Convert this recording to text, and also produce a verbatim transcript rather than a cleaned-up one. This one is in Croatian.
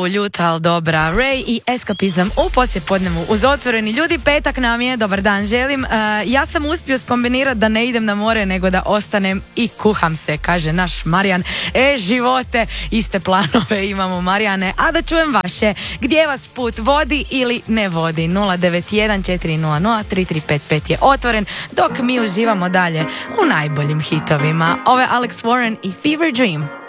su ljuta, ali dobra. Ray i Eskapizam u poslijepodnevu uz otvoreni ljudi. Petak nam je, dobar dan želim. Uh, ja sam uspio skombinirati da ne idem na more, nego da ostanem i kuham se, kaže naš Marijan. E, živote, iste planove imamo, Marijane. A da čujem vaše, gdje vas put vodi ili ne vodi? nula devet jedan četiri nula nula tri tri pet pet je otvoren, dok mi uživamo dalje u najboljim hitovima. Ovo je Alex Warren i Fever Dream.